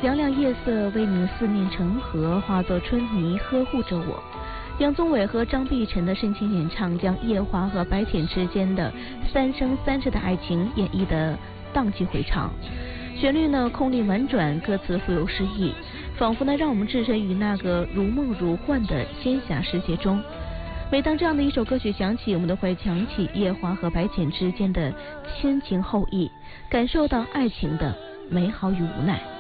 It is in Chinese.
凉凉夜色为你四面成河，化作春泥呵护着我。杨宗纬和张碧晨的深情演唱，将夜华和白浅之间的三生三世的爱情演绎得荡气回肠。旋律呢空灵婉转，歌词富有诗意，仿佛呢让我们置身于那个如梦如幻的仙侠世界中。每当这样的一首歌曲响起，我们都会想起夜华和白浅之间的亲情厚谊，感受到爱情的美好与无奈。